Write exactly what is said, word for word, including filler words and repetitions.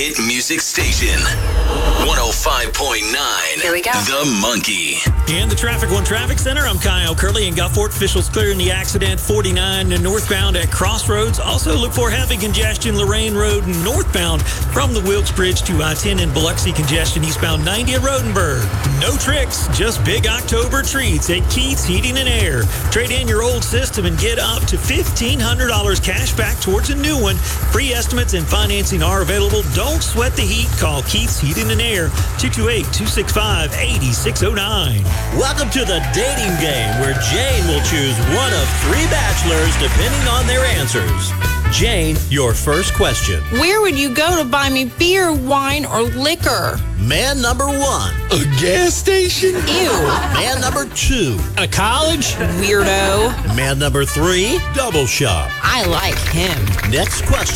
hit music station. one oh five point nine. Here we go. The Monkey. In the Traffic One Traffic Center, I'm Kyle Curley in Gulfport. Officials clearing the accident forty-nine northbound at Crossroads. Also look for heavy congestion Lorraine Road northbound from the Wilkes Bridge to I ten in Biloxi. Congestion eastbound ninety at Rodenberg. No tricks, just big October treats at Keith's Heating and Air. Trade in your old system and get up to fifteen hundred dollars cash back towards a new one. Free estimates and financing are available. Don't sweat the heat. Call Keith's Heating and Air, two two eight, two six five, eight six zero nine. Welcome to the dating game, where Jane will choose one of three bachelors depending on their answers. Jane, your first question. Where would you go to buy me beer, wine, or liquor? Man number one. A gas station? Ew. Man number two. A college? Weirdo. Man number three. Double shot. I like him. Next question.